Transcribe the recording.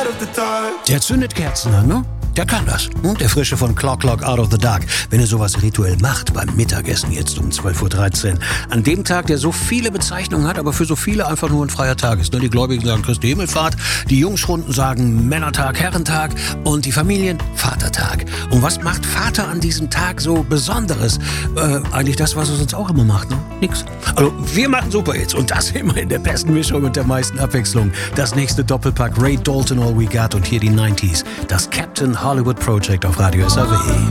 Der zündet Kerzen an, ne? Der kann das. Der Frische von Clock Out of the Dark. Wenn er sowas rituell macht beim Mittagessen jetzt um 12.13 Uhr. An dem Tag, der so viele Bezeichnungen hat, aber für so viele einfach nur ein freier Tag ist. Die Gläubigen sagen Christi Himmelfahrt, die Jungschrunden sagen Männertag, Herrentag und die Familien Vatertag. Und was macht Vater an diesem Tag so Besonderes? Eigentlich das, was er sonst auch immer macht, ne? Nix. Also wir machen Superhits und das immer in der besten Mischung und der meisten Abwechslung. Das nächste Doppelpack Ray Dalton All We Got und hier die 90s. Das Captain Hollywood Project auf Radio SAW.